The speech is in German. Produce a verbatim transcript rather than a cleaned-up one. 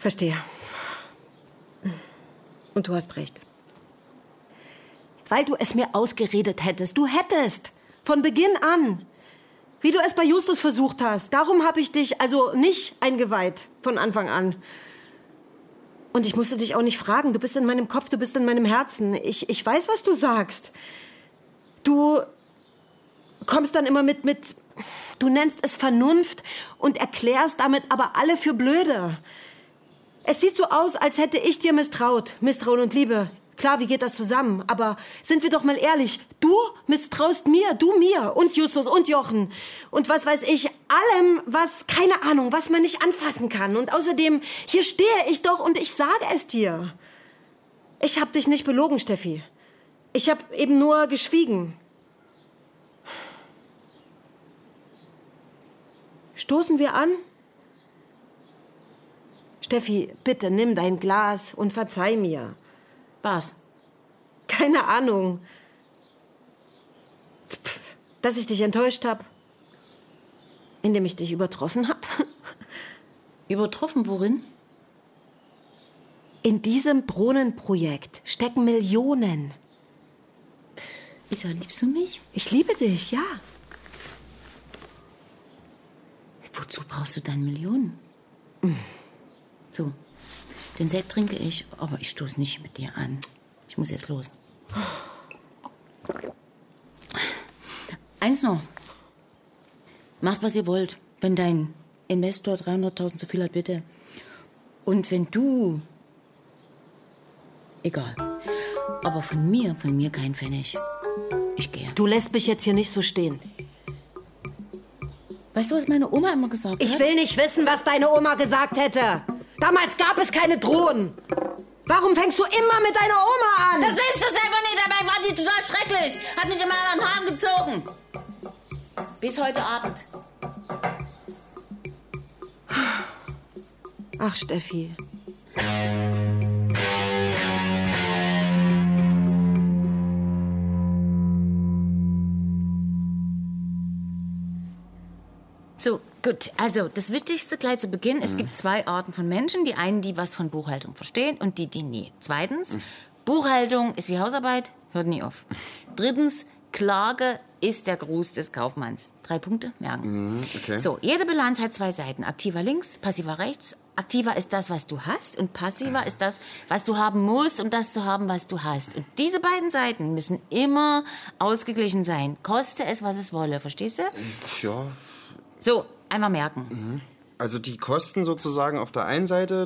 Verstehe. Und du hast recht. Weil du es mir ausgeredet hättest. Du hättest. Von Beginn an. Wie du es bei Justus versucht hast. Darum habe ich dich also nicht eingeweiht. Von Anfang an. Und ich musste dich auch nicht fragen. Du bist in meinem Kopf, du bist in meinem Herzen. Ich, ich weiß, was du sagst. Du kommst dann immer mit, mit... Du nennst es Vernunft und erklärst damit aber alle für blöde. Es sieht so aus, als hätte ich dir misstraut. Misstrauen und Liebe. Klar, wie geht das zusammen? Aber sind wir doch mal ehrlich. Du misstraust mir, du mir und Justus und Jochen. Und was weiß ich, allem, was, keine Ahnung, was man nicht anfassen kann. Und außerdem, hier stehe ich doch und ich sage es dir. Ich hab dich nicht belogen, Steffi. Ich hab eben nur geschwiegen. Stoßen wir an? Steffi, bitte nimm dein Glas und verzeih mir. Was? Keine Ahnung. Pff, dass ich dich enttäuscht habe. Indem ich dich übertroffen habe. Übertroffen worin? In diesem Drohnenprojekt stecken Millionen. Isa, liebst du mich? Ich liebe dich, ja. Wozu brauchst du dann Millionen? Mm. So, den Sekt trinke ich, aber ich stoße nicht mit dir an. Ich muss jetzt los. Eins noch. Macht, was ihr wollt. Wenn dein Investor dreihunderttausend zu viel hat, bitte. Und wenn du... Egal. Aber von mir, von mir kein Pfennig. Ich gehe. Du lässt mich jetzt hier nicht so stehen. Weißt du, was meine Oma immer gesagt hat? Ich will nicht wissen, was deine Oma gesagt hätte. Damals gab es keine Drohnen. Warum fängst du immer mit deiner Oma an? Das willst du selber nicht, dabei war die total schrecklich. Hat mich immer an den Haaren gezogen. Bis heute Abend. Ach, Steffi. So, gut. Also, das Wichtigste gleich zu Beginn. Es gibt zwei Arten von Menschen. Die einen, die was von Buchhaltung verstehen und die, die nie. Zweitens, Buchhaltung ist wie Hausarbeit, hört nie auf. Drittens, Klage ist der Gruß des Kaufmanns. Drei Punkte, merken. Mhm, okay. So, jede Bilanz hat zwei Seiten. Aktiver links, passiver rechts. Aktiver ist das, was du hast und passiver ist das, was du haben musst, um das zu haben, was du hast. Und diese beiden Seiten müssen immer ausgeglichen sein. Koste es, was es wolle. Verstehst du? Ja. So, einfach merken. Also die Kosten sozusagen auf der einen Seite,